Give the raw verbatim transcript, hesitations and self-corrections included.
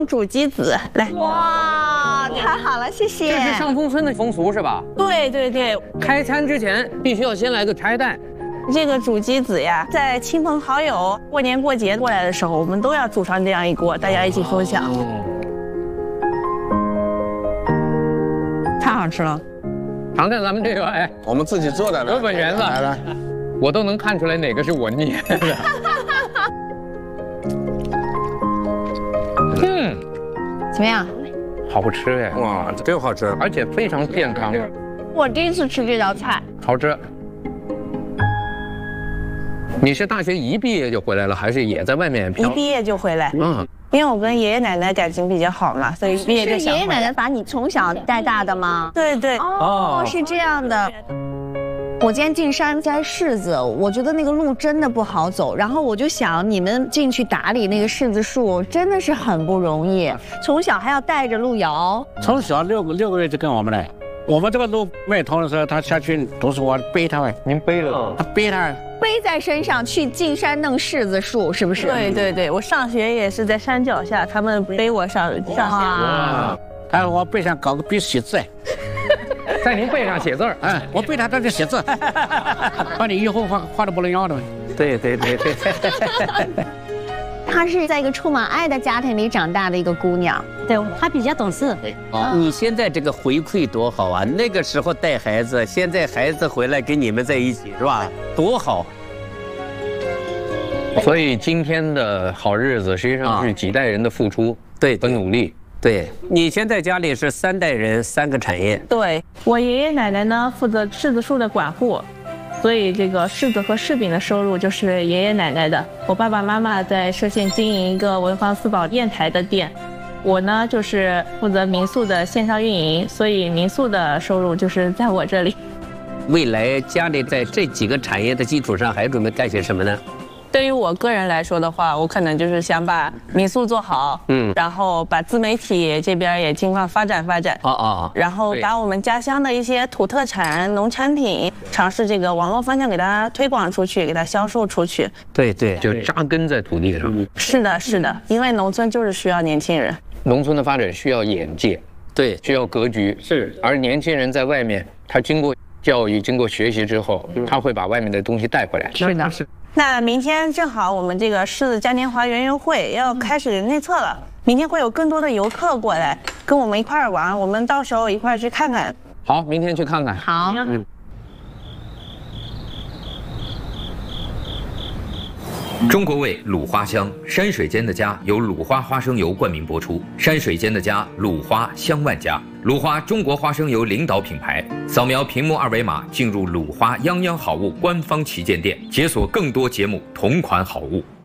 煮鸡子来。 哇，太好了，谢谢。 这是上峰村的风俗是吧？ 对对对， 开餐之前必须要先来个拆蛋。 这个煮鸡子呀，在亲朋好友过年过节过来的时候，我们都要煮上这样一锅，大家一起分享。 哦、 太好吃了。 尝尝咱们这个，哎， 我们自己做的， 有本源子， 来来， 我都能看出来哪个是我捏的。嗯， 怎么样？ 好吃哎！ 哇，真好吃， 而且非常健康。 我第一次吃这道菜， 好吃。你是大学一毕业就回来了，还是也在外面漂？ 一毕业就回来。嗯，因为我跟爷爷奶奶感情比较好嘛，所以一毕业就想回来。 是爷爷奶奶把你从小带大的吗？ 对对。 哦，是这样的。我今天进山摘柿子，我觉得那个路真的不好走，然后我就想，你们进去打理那个柿子树真的是很不容易，从小还要带着路遥。 从小六个六个月就跟我们来，我们这个路没通的时候，他下去都是我背他哎， 您背了， 他背他。 背在身上去进山弄柿子树，是不是？ 对对对，我上学也是在山脚下，他们背我上上下。 哇！还有我背上搞个笔写字哎， 在您背上写字儿， 哎，我背他在这写字，把你以后画画的不能要的。 对对对对。 她是在一个充满爱的家庭里长大的一个姑娘， 对，她比较懂事。 哦，你现在这个回馈多好啊！那个时候带孩子，现在孩子回来跟你们在一起，是吧？多好！ 所以今天的好日子，实际上是几代人的付出， 对和努力。 对，你现在家里是三代人，三个产业。 对，我爷爷奶奶呢负责柿子树的管护。所以这个柿子和柿饼的收入就是爷爷奶奶的。我爸爸妈妈在歙县经营一个文房四宝砚台的店，我呢就是负责民宿的线上运营，所以民宿的收入就是在我这里。 未来家里在这几个产业的基础上还准备干些什么呢？ 对于我个人来说的话，我可能就是想把民宿做好，嗯，然后把自媒体这边也尽快发展发展， 哦哦， 然后把我们家乡的一些土特产、农产品，尝试这个网络方向给它推广出去，给它销售出去。 对对， 就扎根在土地上。 是的，是的，因为农村就是需要年轻人， 农村的发展需要眼界， 对， 需要格局，是。而年轻人在外面，他经过教育、经过学习之后，他会把外面的东西带回来。 是的，是。那明天正好我们这个柿子嘉年华园游会要开始内测了，明天会有更多的游客过来跟我们一块儿玩，我们到时候一块儿去看看。 好，明天去看看。 好。嗯。 中国味鲁花香，山水间的家由鲁花花生油冠名播出。山水间的家，鲁花香万家。鲁花中国花生油领导品牌。扫描屏幕二维码进入鲁花泱泱好物官方旗舰店，解锁更多节目同款好物。